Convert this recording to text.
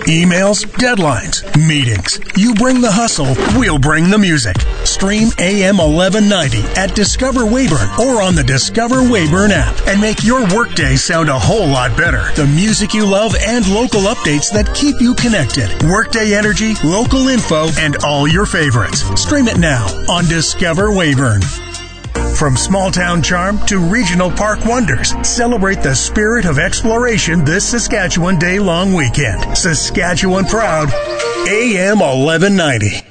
Emails, deadlines, meetings. You bring the hustle, we'll bring the music. Stream AM 1190 at Discover Weyburn or on the Discover Weyburn app and make your workday sound a whole lot better. The music you love and local updates that keep you connected. Workday energy, local info, and all your favorites. Stream it now on Discover Weyburn. From small-town charm to regional park wonders, celebrate the spirit of exploration this Saskatchewan day-long weekend. Saskatchewan proud, AM 1190.